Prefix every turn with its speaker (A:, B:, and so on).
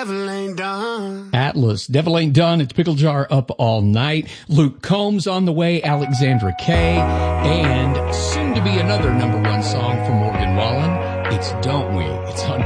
A: devil ain't done.
B: Atlas, Devil Ain't Done. It's Pickle Jar up all night. Luke Combs on the way, Alexandra Kay, and soon to be another #1 song from Morgan Wallen. It's Don't We? It's on